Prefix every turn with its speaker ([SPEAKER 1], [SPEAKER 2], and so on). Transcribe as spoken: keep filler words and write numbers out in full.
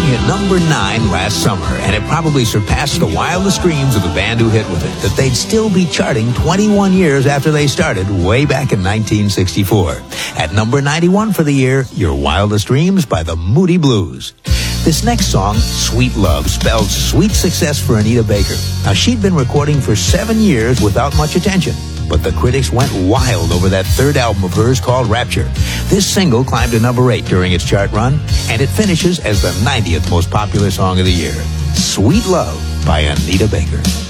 [SPEAKER 1] hit number nine last summer, and it probably surpassed the wildest dreams of the band who hit with it, that they'd still be charting twenty-one years after they started way back in nineteen sixty-four. At number ninety-one for the year, Your Wildest Dreams by the Moody Blues. This next song, Sweet Love, spells sweet success for Anita Baker. Now, she'd been recording for seven years without much attention, but the critics went wild over that third album of hers called Rapture. This single climbed to number eight during its chart run, and it finishes as the ninetieth most popular song of the year. Sweet Love by Anita Baker.